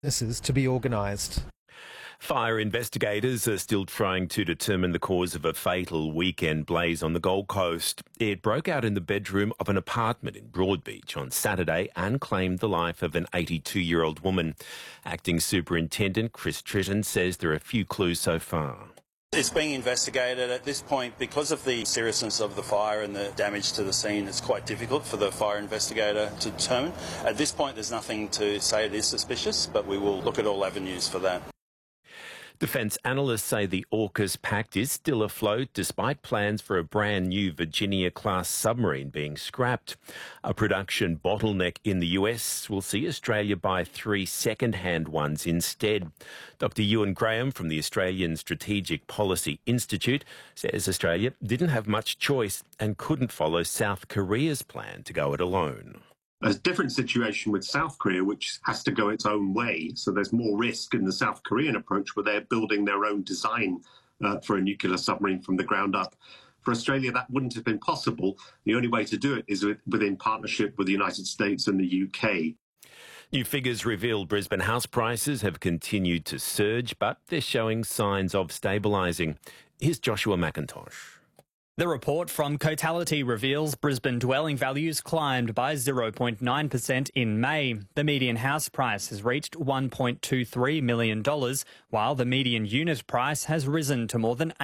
This to be organised. Fire investigators are still trying to determine the cause of a fatal weekend blaze on the Gold Coast. It broke out in the bedroom of an apartment in Broadbeach on Saturday and claimed the life of an 82-year-old woman. Acting Superintendent Chris Tritton says there are a few clues so far. It's being investigated at this point because of the seriousness of the fire and the damage to the scene. It's quite difficult for the fire investigator to determine. At this point, there's nothing to say it is suspicious, but we will look at all avenues for that. Defence analysts say the AUKUS pact is still afloat despite plans for a brand new Virginia-class submarine being scrapped. A production bottleneck in the US will see Australia buy 3 second-hand ones instead. Dr Ewan Graham from the Australian Strategic Policy Institute says Australia didn't have much choice and couldn't follow South Korea's plan to go it alone. A different situation with South Korea, which has to go its own way. So there's more risk in the South Korean approach where they're building their own design for a nuclear submarine from the ground up. For Australia, that wouldn't have been possible. The only way to do it is within partnership with the United States and the UK. New figures reveal Brisbane house prices have continued to surge, but they're showing signs of stabilising. Here's Joshua McIntosh. The report from Cotality reveals Brisbane dwelling values climbed by 0.9% in May. The median house price has reached $1.23 million, while the median unit price has risen to more than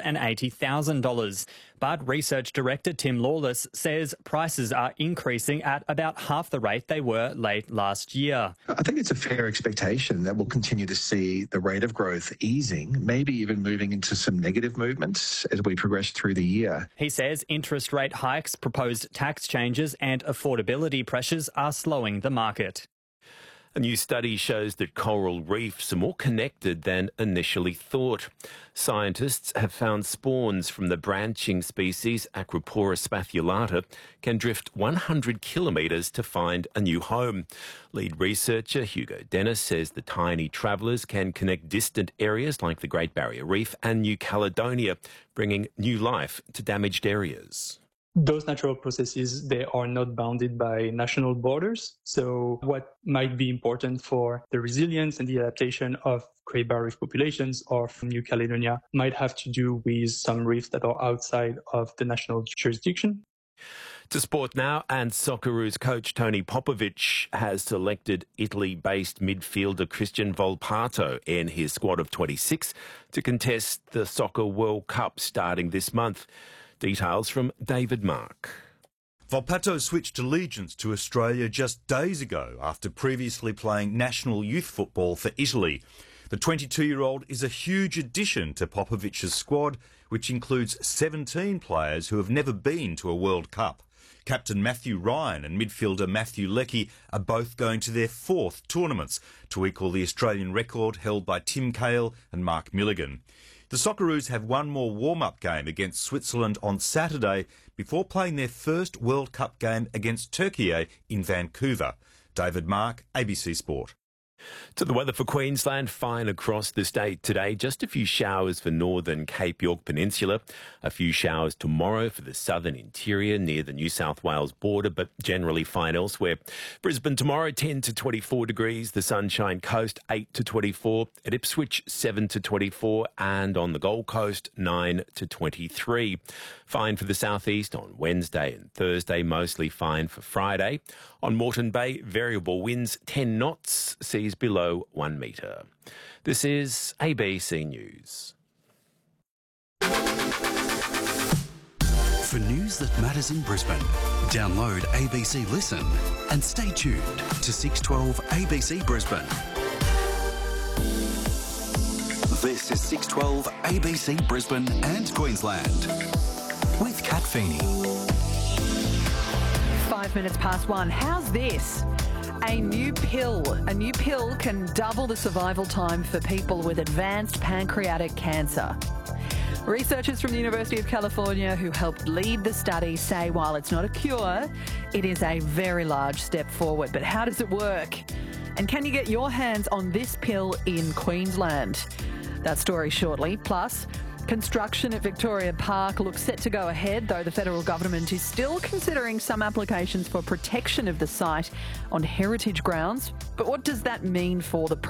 $880,000. But Research Director Tim Lawless says prices are increasing at about half the rate they were late last year. I think it's a fair expectation that we'll continue to see the rate of growth easing, maybe even moving into some negative movements as we progress through the year. He says interest rate hikes, proposed tax changes and affordability pressures are slowing the market. A new study shows that coral reefs are more connected than initially thought. Scientists have found spawns from the branching species Acropora spathulata can drift 100 kilometres to find a new home. Lead researcher Hugo Dennis says the tiny travellers can connect distant areas like the Great Barrier Reef and New Caledonia, bringing new life to damaged areas. Those natural processes, they are not bounded by national borders. So what might be important for the resilience and the adaptation of Great Barrier Reef populations or from New Caledonia might have to do with some reefs that are outside of the national jurisdiction. To sport now, and Socceroos coach Tony Popovic has selected Italy-based midfielder Christian Volpato in his squad of 26 to contest the Soccer World Cup starting this month. Details from David Mark. Volpato switched allegiance to Australia just days ago after previously playing national youth football for Italy. The 22-year-old is a huge addition to Popovic's squad, which includes 17 players who have never been to a World Cup. Captain Matthew Ryan and midfielder Matthew Leckie are both going to their 4th tournaments to equal the Australian record held by Tim Cahill and Mark Milligan. The Socceroos have one more warm-up game against Switzerland on Saturday before playing their first World Cup game against Turkey in Vancouver. David Mark, ABC Sport. To the weather for Queensland, fine across the state today. Just a few showers for northern Cape York Peninsula. A few showers tomorrow for the southern interior near the New South Wales border, but generally fine elsewhere. Brisbane tomorrow, 10 to 24 degrees. The Sunshine Coast, 8 to 24. At Ipswich, 7 to 24. And on the Gold Coast, 9 to 23. Fine for the southeast on Wednesday and Thursday, mostly fine for Friday. On Moreton Bay, variable winds 10 knots, seas below 1 metre. This is ABC News. For news that matters in Brisbane, download ABC Listen and stay tuned to 612 ABC Brisbane. This is 612 ABC Brisbane and Queensland with Kat Feeney. 5 minutes past 1. How's this? A new pill can double the survival time for people with advanced pancreatic cancer. Researchers from the University of California who helped lead the study say while it's not a cure, it is a very large step forward. But how does it work? And can you get your hands on this pill in Queensland? That story shortly. Plus, Construction at Victoria Park looks set to go ahead, though the federal government is still considering some applications for protection of the site on heritage grounds. But what does that mean for the